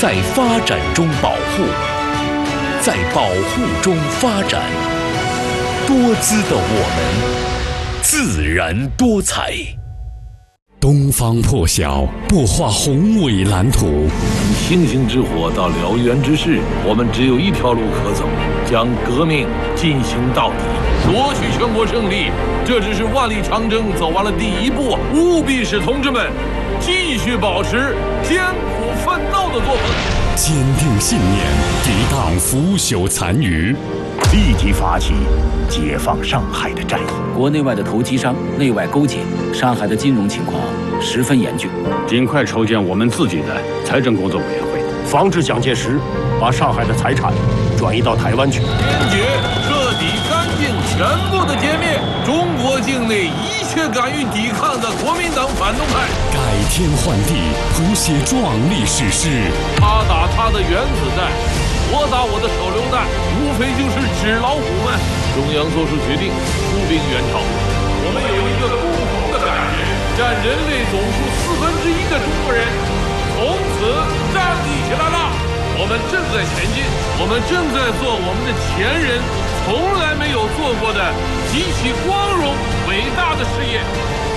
在发展中保护，在保护中发展。多姿的我们，自然多彩。 东方破晓，擘画宏伟蓝图。 从星星之火到燎原之势，我们只有一条路可走，将革命进行到底，夺取全国胜利。这只是万里长征走完了第一步，务必使同志们继续保持艰苦奋斗的作风， 坚定信念，抵挡腐朽残余， 立即发起解放上海的战役。 国内外的投机商内外勾结，上海的金融情况十分严峻。 尽快筹建我们自己的财政工作委员会， 防止蒋介石把上海的财产转移到台湾去。 坚决、彻底、干净、全部的歼灭中国境内一切敢于抵抗的国民党反动派， 改天换地，谱写壮丽史诗。 他打他的原子弹，我打我的手榴弹，无非就是纸老虎们。中央做出决定，出兵援朝。我们有一个共同的感觉，占人类总数1/4的中国人从此站立起来了。我们正在前进，我们正在做我们的前人从来没有做过的极其光荣伟大的事业。